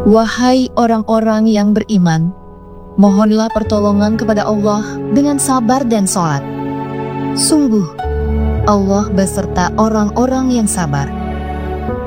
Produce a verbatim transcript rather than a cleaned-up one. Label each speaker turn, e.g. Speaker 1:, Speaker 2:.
Speaker 1: Wahai orang-orang yang beriman, mohonlah pertolongan kepada Allah dengan sabar dan sholat. Sungguh, Allah beserta orang-orang yang sabar.